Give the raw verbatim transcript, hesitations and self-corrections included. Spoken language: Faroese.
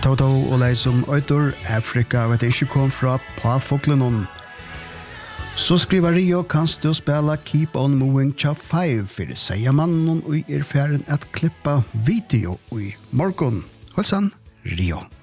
Toto og lei som Øytor Afrika vet ikke kom fra på Foglenon. Så skriver Rio kanst du spela Keep on Moving Cha five for sier mannen og er ferdig at klippa video i morgen. Holsan, Rio.